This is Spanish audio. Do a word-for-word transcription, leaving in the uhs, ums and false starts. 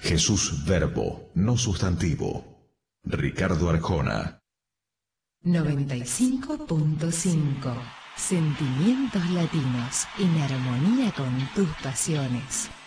Jesús Verbo, no sustantivo. Ricardo Arjona. noventa y cinco punto cinco. Sentimientos latinos en armonía con tus pasiones.